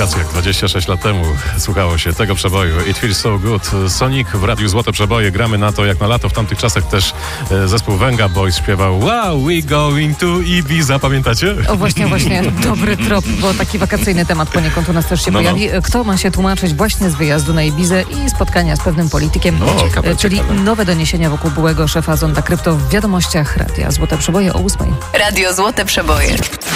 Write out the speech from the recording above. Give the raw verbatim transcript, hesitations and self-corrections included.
czas, jak dwadzieścia sześć lat temu słuchało się tego przeboju. It Feels So Good. Sonic w radiu Złote Przeboje. Gramy na to jak na lato. W tamtych czasach też zespół Venga Boys śpiewał Wow, we going to Ibiza. Pamiętacie? O właśnie, właśnie. Dobry trop, bo taki wakacyjny temat poniekąd u nas też się no, pojawi. No. Kto ma się tłumaczyć właśnie z wyjazdu na Ibizę i spotkania z pewnym politykiem, no, ciekawe, czyli ciekawe. nowe doniesienia wokół byłego szefa Zonda Krypto w wiadomościach radia Złote Przeboje o ósmej. Radio Złote Przeboje.